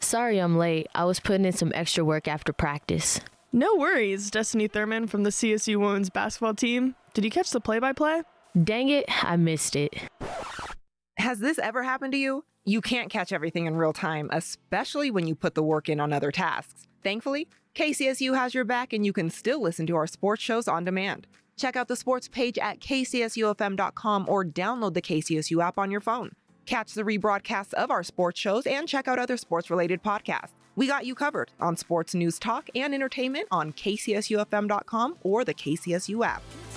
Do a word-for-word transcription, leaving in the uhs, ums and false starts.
Sorry I'm late. I was putting in some extra work after practice. No worries, Destiny Thurman from the C S U women's basketball team. Did you catch the play-by-play? Dang it, I missed it. Has this ever happened to you? You can't catch everything in real time, especially when you put the work in on other tasks. Thankfully, K C S U has your back and you can still listen to our sports shows on demand. Check out the sports page at K C S U F M dot com or download the K C S U app on your phone. Catch the rebroadcasts of our sports shows and check out other sports-related podcasts. We got you covered on sports news talk and entertainment on K C S U F M dot com or the K C S U app.